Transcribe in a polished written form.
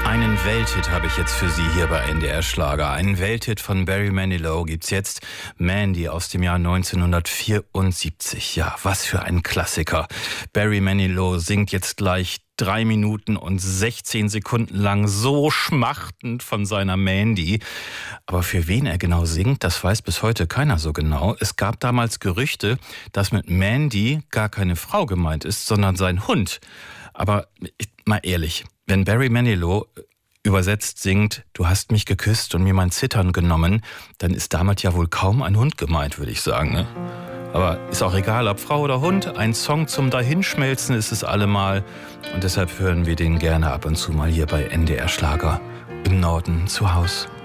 Einen Welthit habe ich jetzt für Sie hier bei NDR Schlager. Einen Welthit von Barry Manilow gibt's jetzt. Mandy aus dem Jahr 1974. Ja, was für ein Klassiker. Barry Manilow singt jetzt gleich 3 Minuten und 16 Sekunden lang so schmachtend von seiner Mandy. Aber für wen er genau singt, das weiß bis heute keiner so genau. Es gab damals Gerüchte, dass mit Mandy gar keine Frau gemeint ist, sondern sein Hund. Aber mal ehrlich, wenn Barry Manilow übersetzt singt, du hast mich geküsst und mir mein Zittern genommen, dann ist damit ja wohl kaum ein Hund gemeint, würde ich sagen. Ne? Aber ist auch egal, ob Frau oder Hund, ein Song zum Dahinschmelzen ist es allemal. Und deshalb hören wir den gerne ab und zu mal hier bei NDR Schlager im Norden zu Haus.